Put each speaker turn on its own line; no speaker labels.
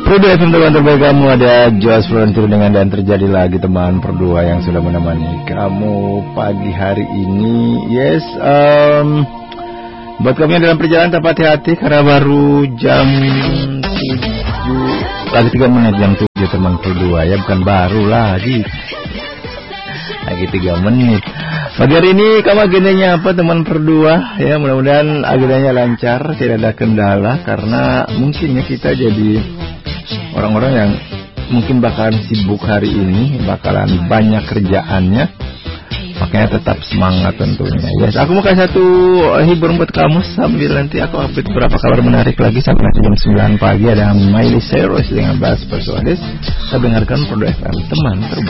Produk FM teman terbaik kamu, ada Josh Frontier dengan Dan Terjadi Lagi, teman berdua yang sudah menemani kamu pagi hari ini. Yes, buat kamu yang dalam perjalanan tetap hati-hati karena baru jam 7 lagi 3 menit jam 7 teman berdua, ya bukan baru lagi 3 menit. Pagi hari ini kamu agendanya apa teman berdua? Ya mudah-mudahan agendanya lancar, tidak ada kendala, karena mungkin ya kita jadi orang-orang yang mungkin bakalan sibuk hari ini, bakalan banyak kerjaannya, makanya tetap semangat tentunya. Yes, aku mau kasih satu hiburan buat kamu sambil nanti aku update beberapa kabar menarik lagi sampai nanti jam 9 pagi. Ada Miley Cyrus dengan Bass Persuades. Kita dengarkan Produk FM teman terbaik.